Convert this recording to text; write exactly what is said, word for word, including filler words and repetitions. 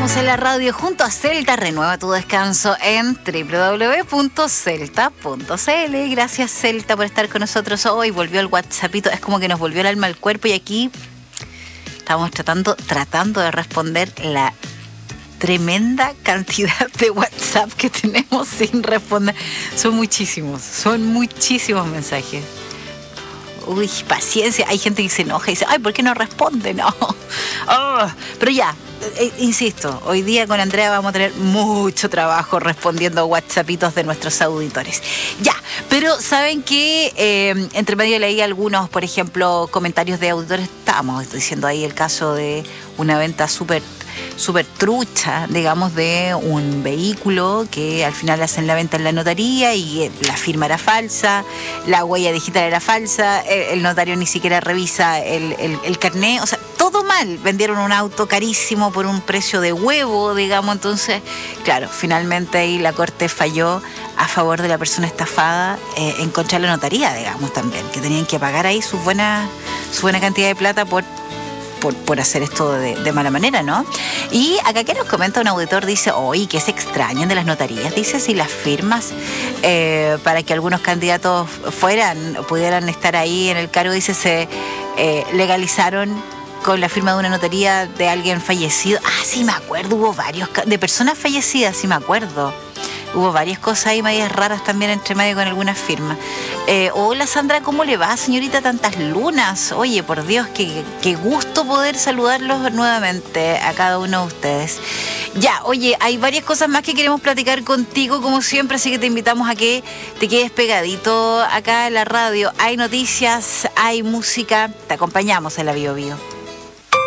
Estamos en la radio junto a Celta. Renueva tu descanso en doble u doble u doble u punto celta punto c l. Gracias, Celta, por estar con nosotros hoy. Volvió el WhatsAppito. Es como que nos volvió el alma al cuerpo y aquí estamos tratando, tratando de responder la tremenda cantidad de WhatsApp que tenemos sin responder. Son muchísimos, son muchísimos mensajes. Uy, paciencia. Hay gente que se enoja y dice, ay, ¿por qué no responde? No. Oh, pero ya, eh, insisto, hoy día con Andrea vamos a tener mucho trabajo respondiendo WhatsAppitos de nuestros auditores. Ya, pero ¿saben qué? Eh, entre medio leí algunos, por ejemplo, comentarios de auditores. Estábamos diciendo ahí el caso de una venta súper súper trucha, digamos, de un vehículo que al final hacen la venta en la notaría y la firma era falsa, la huella digital era falsa, el notario ni siquiera revisa el, el, el carné, o sea, todo mal. Vendieron un auto carísimo por un precio de huevo, digamos. Entonces, claro, finalmente ahí la corte falló a favor de la persona estafada, eh, en contra de la notaría, digamos, también, que tenían que pagar ahí su buena, su buena cantidad de plata por Por, por hacer esto de, de mala manera, ¿no? Y acá que nos comenta un auditor, dice, oye, que se extrañan de las notarías, dice, si las firmas eh, para que algunos candidatos fueran, pudieran estar ahí en el cargo, dice, se eh, legalizaron con la firma de una notaría de alguien fallecido. Ah, sí, me acuerdo, hubo varios, de personas fallecidas, sí me acuerdo. Hubo varias cosas ahí, medias raras también entre medio con algunas firmas. Eh, hola, Sandra, ¿cómo le va, señorita? Tantas lunas. Oye, por Dios, qué, qué gusto poder saludarlos nuevamente a cada uno de ustedes. Ya, oye, hay varias cosas más que queremos platicar contigo, como siempre, así que te invitamos a que te quedes pegadito acá en la radio. Hay noticias, hay música, te acompañamos en la Bio Bio.